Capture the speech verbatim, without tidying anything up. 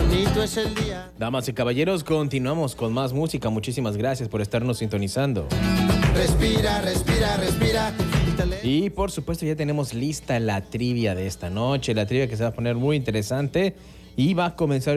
bonito es el día. Damas y caballeros, continuamos con más música. Muchísimas gracias por estarnos sintonizando. Respira, respira, respira. Y por supuesto ya tenemos lista la trivia de esta noche, la trivia que se va a poner muy interesante y va a comenzar